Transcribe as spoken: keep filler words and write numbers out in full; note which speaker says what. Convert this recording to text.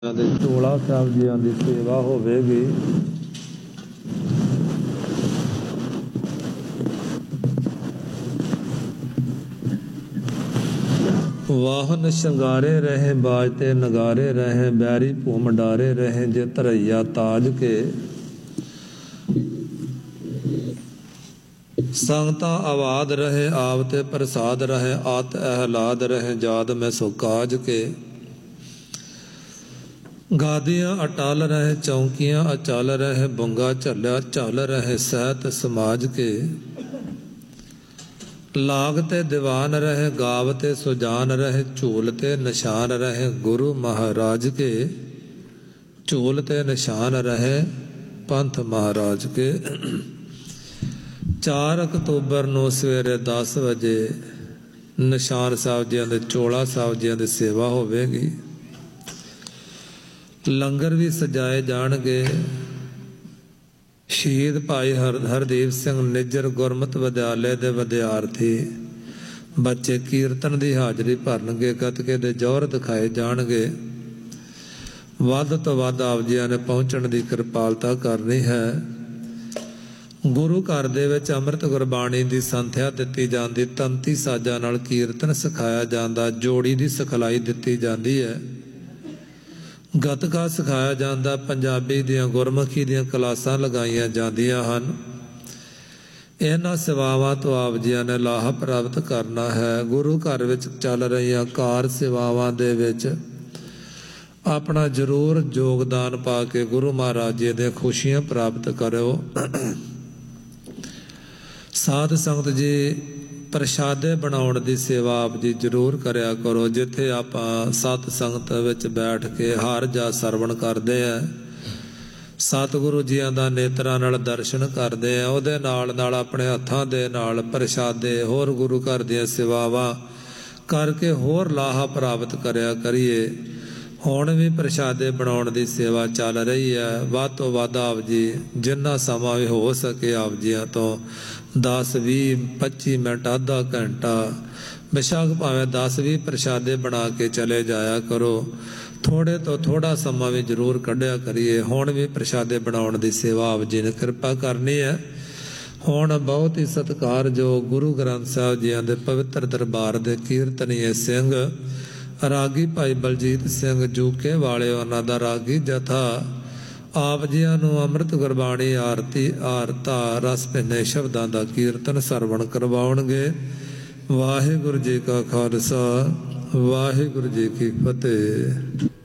Speaker 1: ਦੇ ਚੋਲਾ ਸਾਹਿਬ ਜੀਆਂ ਦੀ ਸੇਵਾ ਹੋਵੇਗੀ। ਵਾਹਨ ਸ਼ਿੰਗਾਰੇ ਰਹੇ ਬਾਜਤੇ ਨਗਾਰੇ ਰਹੇ, ਬੈਰੀ ਭੂਮ ਡਾਰੇ ਰਹੇ ਜੇ ਧਰਈਆ ਤਾਜ ਕੇ। ਸੰਗਤਾਂ ਆਬਾਦ ਰਹੇ ਆਵਤੇ ਪ੍ਰਸਾਦ ਰਹੇ, ਆਤ ਅਹਿਲਾਦ ਰਹੇ ਜਾਦ ਮੈਂ ਸੋ ਕਾਜ ਕੇ। ਗਾਦੀਆਂ ਅਟਲ ਰਹੇ ਚੌਂਕੀਆਂ ਅਚਲ ਰਹੇ, ਬੁੰਗਾ ਝੱਲਿਆ ਝਲ ਰਹੇ ਸਹਿਤ ਸਮਾਜ ਕੇ। ਲਾਗ ਤੇ ਦੀਵਾਨ ਰਹੇ ਗਾਵ ਤੇ ਸੁਜਾਨ ਰਹੇ, ਝੂਲ ਤੇ ਨਿਸ਼ਾਨ ਰਹੇ ਗੁਰੂ ਮਹਾਰਾਜ ਕੇ। ਝੂਲ ਤੇ ਨਿਸ਼ਾਨ ਰਹੇ ਪੰਥ ਮਹਾਰਾਜ ਕੇ। ਚਾਰ ਅਕਤੂਬਰ ਨੂੰ ਸਵੇਰੇ ਦਸ ਵਜੇ ਨਿਸ਼ਾਨ ਸਾਹਿਬ ਜੀਆਂ ਦੇ ਚੋਲਾ ਸਾਹਿਬ ਜੀਆਂ ਦੀ ਸੇਵਾ ਹੋਵੇਗੀ। ਲੰਗਰ ਵੀ ਸਜਾਏ ਜਾਣਗੇ। ਸ਼ਹੀਦ ਭਾਈ ਹਰ ਹਰਦੀਪ ਸਿੰਘ ਨਿੱਜਰ ਗੁਰਮਤਿ ਵਿਦਿਆਲੇ ਦੇ ਵਿਦਿਆਰਥੀ ਬੱਚੇ ਕੀਰਤਨ ਦੀ ਹਾਜ਼ਰੀ ਭਰਨਗੇ। ਗੱਤਕੇ ਦੇ ਜੌਹਰ ਦਿਖਾਏ ਜਾਣਗੇ। ਵੱਧ ਤੋਂ ਵੱਧ ਆਪ ਜੀਆਂ ਨੇ ਪਹੁੰਚਣ ਦੀ ਕਿਰਪਾਲਤਾ ਕਰਨੀ ਹੈ। ਗੁਰੂ ਘਰ ਦੇ ਵਿੱਚ ਅੰਮ੍ਰਿਤ ਗੁਰਬਾਣੀ ਦੀ ਸੰਥਿਆ ਦਿੱਤੀ ਜਾਂਦੀ, ਤੰਤੀ ਸਾਜ਼ਾਂ ਨਾਲ ਕੀਰਤਨ ਸਿਖਾਇਆ ਜਾਂਦਾ, ਜੋੜੀ ਦੀ ਸਿਖਲਾਈ ਦਿੱਤੀ ਜਾਂਦੀ ਹੈ, ਗੱਤਕਾ ਸਿਖਾਇਆ ਜਾਂਦਾ, ਪੰਜਾਬੀ ਦੀਆਂ ਗੁਰਮੁਖੀ ਦੀਆਂ ਕਲਾਸਾਂ ਲਗਾਈਆਂ ਜਾਂਦੀਆਂ ਹਨ। ਇਹਨਾਂ ਸੇਵਾਵਾਂ ਤੋਂ ਆਪ ਜੀਆਂ ਨੇ ਲਾਹਾ ਪ੍ਰਾਪਤ ਕਰਨਾ ਹੈ। ਗੁਰੂ ਘਰ ਵਿੱਚ ਚੱਲ ਰਹੀਆਂ ਕਾਰ ਸੇਵਾਵਾਂ ਦੇ ਵਿੱਚ ਆਪਣਾ ਜ਼ਰੂਰ ਯੋਗਦਾਨ ਪਾ ਕੇ ਗੁਰੂ ਮਹਾਰਾਜ ਜੀ ਦੀਆਂ ਖੁਸ਼ੀਆਂ ਪ੍ਰਾਪਤ ਕਰਿਓ। ਸਾਧ ਸੰਗਤ ਜੀ ਪ੍ਰਸ਼ਾਦੇ ਬਣਾਉਣ ਦੀ ਸੇਵਾ ਆਪ ਜੀ ਜ਼ਰੂਰ ਕਰਿਆ ਕਰੋ। ਜਿੱਥੇ ਆਪਾਂ ਸਤ ਸੰਗਤ ਵਿੱਚ ਬੈਠ ਕੇ ਹਰ ਜਾ ਸਰਵਣ ਕਰਦੇ ਆ, ਸਤਿਗੁਰੂ ਜੀਆਂ ਦਾ ਨੇਤਰਾਂ ਨਾਲ ਦਰਸ਼ਨ ਕਰਦੇ ਆ, ਉਹਦੇ ਨਾਲ ਨਾਲ ਆਪਣੇ ਹੱਥਾਂ ਦੇ ਨਾਲ ਪ੍ਰਸ਼ਾਦੇ ਹੋਰ ਗੁਰੂ ਘਰ ਦੀਆਂ ਸੇਵਾਵਾਂ ਕਰਕੇ ਹੋਰ ਲਾਹਾ ਪ੍ਰਾਪਤ ਕਰਿਆ ਕਰੀਏ। ਹੁਣ ਵੀ ਪ੍ਰਸ਼ਾਦੇ ਬਣਾਉਣ ਦੀ ਸੇਵਾ ਚੱਲ ਰਹੀ ਹੈ। ਵੱਧ ਤੋਂ ਵੱਧ ਆਪ ਜੀ ਜਿੰਨਾ ਸਮਾਂ ਵੀ ਹੋ ਸਕੇ ਆਪ ਜੀਆਂ ਤੋਂ ਦਸ ਵੀਹ ਪੱਚੀ ਮਿੰਟ ਅੱਧਾ ਘੰਟਾ ਬੇਸ਼ੱਕ ਭਾਵੇਂ ਦਸ ਵੀਹ ਪ੍ਰਸ਼ਾਦੇ ਬਣਾ ਕੇ ਚਲੇ ਜਾਇਆ ਕਰੋ। ਥੋੜ੍ਹੇ ਤੋਂ ਥੋੜ੍ਹਾ ਸਮਾਂ ਵੀ ਜ਼ਰੂਰ ਕੱਢਿਆ ਕਰੀਏ। ਹੁਣ ਵੀ ਪ੍ਰਸ਼ਾਦੇ ਬਣਾਉਣ ਦੀ ਸੇਵਾ ਆਪ ਜੀ ਨੇ ਕਿਰਪਾ ਕਰਨੀ ਹੈ। ਹੁਣ ਬਹੁਤ ਹੀ ਸਤਿਕਾਰਯੋਗ ਗੁਰੂ ਗ੍ਰੰਥ ਸਾਹਿਬ ਜੀਆਂ ਦੇ ਪਵਿੱਤਰ ਦਰਬਾਰ ਦੇ ਕੀਰਤਨੀਏ ਸਿੰਘ ਰਾਗੀ ਭਾਈ ਬਲਜੀਤ ਸਿੰਘ ਜੂਕੇ ਵਾਲੇ, ਉਹਨਾਂ ਦਾ ਰਾਗੀ ਜਥਾ ਆਪ ਜੀਆਂ ਨੂੰ ਅੰਮ੍ਰਿਤ ਗੁਰਬਾਣੀ ਆਰਤੀ ਆਰਤਾ ਰਸ ਭਿੰਨੇ ਸ਼ਬਦਾਂ ਦਾ ਕੀਰਤਨ ਸਰਵਣ ਕਰਵਾਉਣਗੇ। ਵਾਹਿਗੁਰੂ ਜੀ ਕਾ ਖਾਲਸਾ, ਵਾਹਿਗੁਰੂ ਜੀ ਕੀ ਫਤਿਹ।